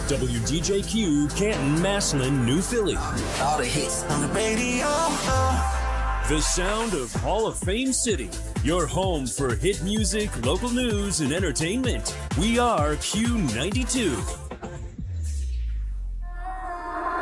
WDJQ, Canton, Massillon, New Philly. All the hits on the radio. The sound of Hall of Fame City. Your home for hit music, local news, and entertainment. We are Q92.